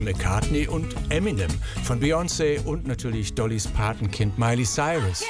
McCartney und Eminem, von Beyoncé und natürlich Dollys Patenkind Miley Cyrus.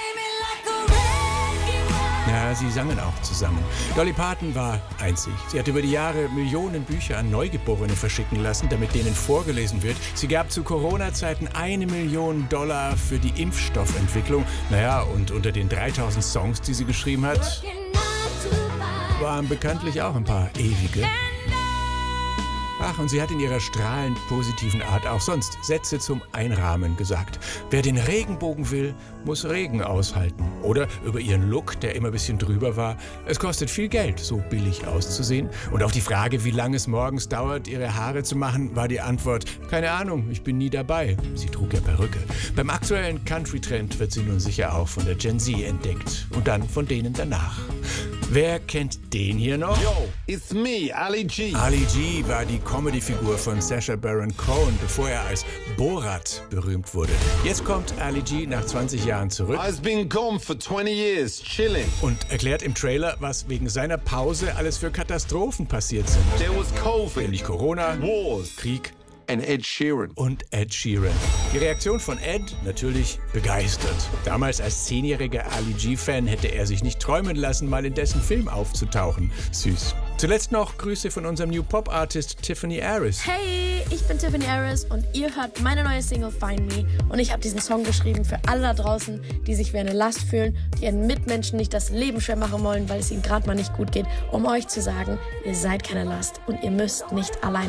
Ja, sie sangen auch zusammen. Dolly Parton war einzig. Sie hat über die Jahre Millionen Bücher an Neugeborene verschicken lassen, damit denen vorgelesen wird. Sie gab zu Corona-Zeiten $1 Million für die Impfstoffentwicklung. Naja, und unter den 3000 Songs, die sie geschrieben hat, waren bekanntlich auch ein paar ewige. Ach, und sie hat in ihrer strahlend positiven Art auch sonst Sätze zum Einrahmen gesagt. Wer den Regenbogen will, muss Regen aushalten. Oder über ihren Look, der immer ein bisschen drüber war. Es kostet viel Geld, so billig auszusehen. Und auf die Frage, wie lange es morgens dauert, ihre Haare zu machen, war die Antwort: keine Ahnung, ich bin nie dabei. Sie trug ja Perücke. Beim aktuellen Country-Trend wird sie nun sicher auch von der Gen Z entdeckt. Und dann von denen danach. Wer kennt den hier noch? Yo, it's me, Ali G. Ali G war die Comedy-Figur von Sacha Baron Cohen, bevor er als Borat berühmt wurde. Jetzt kommt Ali G nach 20 Jahren zurück I've been gone for 20 years, chilling. und erklärt im Trailer, was wegen seiner Pause alles für Katastrophen passiert sind. There was COVID, Nämlich Corona, wars, Krieg and Ed Sheeran. und Ed Sheeran. Die Reaktion von Ed natürlich begeistert. Damals als 10-jähriger Ali G-Fan hätte er sich nicht träumen lassen, mal in dessen Film aufzutauchen. Süß. Zuletzt noch Grüße von unserem New Pop-Artist Tiffany Harris. Hey, ich bin Tiffany Harris und ihr hört meine neue Single Find Me. Und ich habe diesen Song geschrieben für alle da draußen, die sich wie eine Last fühlen, die ihren Mitmenschen nicht das Leben schwer machen wollen, weil es ihnen gerade mal nicht gut geht, um euch zu sagen, ihr seid keine Last und ihr müsst nicht alleine